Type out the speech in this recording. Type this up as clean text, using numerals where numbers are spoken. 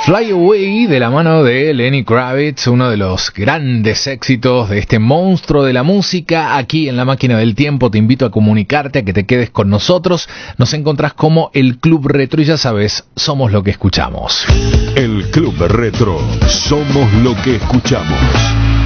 Fly Away de la mano de Lenny Kravitz, uno de los grandes éxitos de este monstruo de la música. Aquí en La Máquina del Tiempo te invito a comunicarte, a que te quedes con nosotros. Nos encontrás como el Club Retro y ya sabes, somos lo que escuchamos. El Club Retro, somos lo que escuchamos.